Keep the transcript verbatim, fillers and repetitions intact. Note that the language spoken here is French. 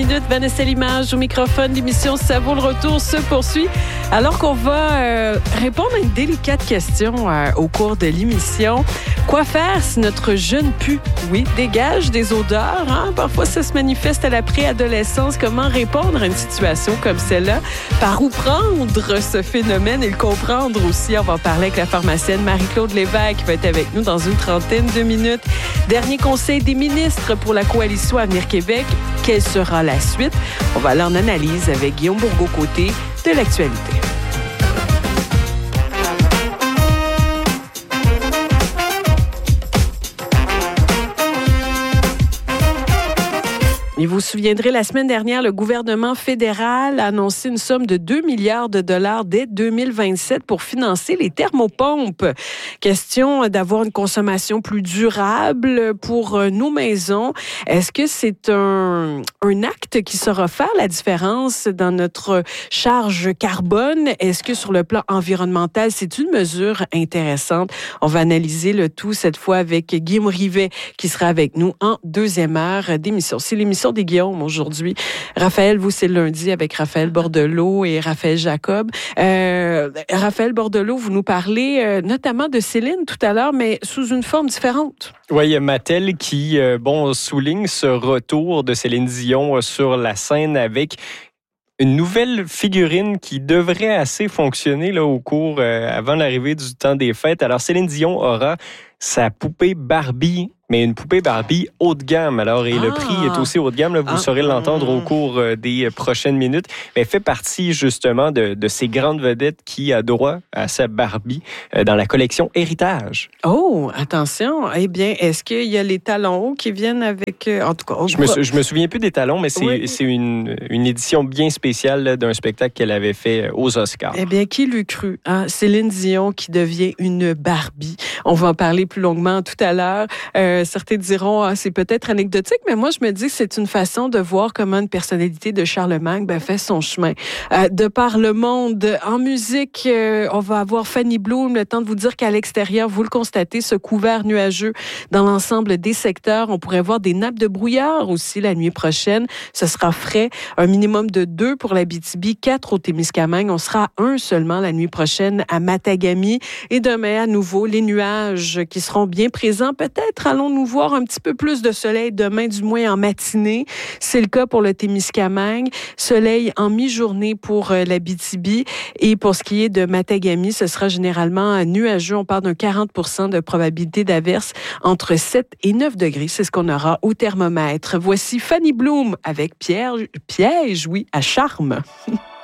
minutes. Vanessa Limage au microphone. L'émission Ça vaut le retour se poursuit. Alors qu'on va euh, répondre à une délicate question euh, au cours de l'émission. Quoi faire si notre jeune pue, oui, dégage des odeurs? Hein? Parfois, ça se manifeste à la préadolescence. Comment répondre à une situation comme celle-là? Par où prendre ce phénomène et le comprendre aussi? On va en parler avec la pharmacienne Marie-Claude Lévesque qui va être avec nous dans une trentaine de minutes. Dernier conseil des ministres pour la coalition Avenir Québec. Quelle sera la suite? On va aller en analyse avec Guillaume Bourgault-Côté de l'actualité. Et vous vous souviendrez, la semaine dernière, le gouvernement fédéral a annoncé une somme de deux milliards de dollars dès deux mille vingt-sept pour financer les thermopompes. Question d'avoir une consommation plus durable pour nos maisons. Est-ce que c'est un, un acte qui saura faire la différence dans notre charge carbone? Est-ce que sur le plan environnemental, c'est une mesure intéressante? On va analyser le tout cette fois avec Guillaume Rivet qui sera avec nous en deuxième heure d'émission. C'est l'émission des Guillaume aujourd'hui. Raphaël, vous, c'est le lundi avec Raphaël Bordelot et Raphaël Jacob. Euh, Raphaël Bordelot, vous nous parlez euh, notamment de Céline tout à l'heure, mais sous une forme différente. Oui, il y a Mattel qui euh, bon, souligne ce retour de Céline Dion euh, sur la scène avec une nouvelle figurine qui devrait assez fonctionner là, au cours, euh, avant l'arrivée du temps des fêtes. Alors, Céline Dion aura sa poupée Barbie, mais une poupée Barbie haut de gamme. Alors, et ah. le prix est aussi haut de gamme. Là, vous ah. saurez l'entendre au cours des prochaines minutes. Mais elle fait partie, justement, de, de ces grandes vedettes qui a droit à sa Barbie euh, dans la collection Héritage. Oh, attention. Eh bien, est-ce qu'il y a les talons hauts qui viennent avec... Euh, en tout cas, je, me, je me souviens plus des talons, mais c'est, oui. c'est une, une édition bien spéciale là, d'un spectacle qu'elle avait fait aux Oscars. Eh bien, qui l'eût cru? Hein? Céline Dion qui devient une Barbie. On va en parler plus longuement tout à l'heure. Euh, certains diront, ah, c'est peut-être anecdotique, mais moi, je me dis que c'est une façon de voir comment une personnalité de Charlemagne ben, fait son chemin. Euh, de par le monde, en musique, euh, on va avoir Fanny Bloom. Le temps de vous dire qu'à l'extérieur, vous le constatez, ce couvert nuageux dans l'ensemble des secteurs. On pourrait voir des nappes de brouillard aussi la nuit prochaine. Ce sera frais. Un minimum de deux pour l'Abitibi, quatre au Témiscamingue. On sera à un seulement la nuit prochaine à Matagami. Et demain, à nouveau, les nuages qui seront bien présents. Peut-être allons-nous voir un petit peu plus de soleil demain, du moins en matinée. C'est le cas pour le Témiscamingue. Soleil en mi-journée pour euh, l'Abitibi. Et pour ce qui est de Matagami, ce sera généralement nuageux. On parle d'un quarante pour cent de probabilité d'averse entre sept et neuf degrés. C'est ce qu'on aura au thermomètre. Voici Fanny Bloom avec Pierre, Piège, oui, à charme.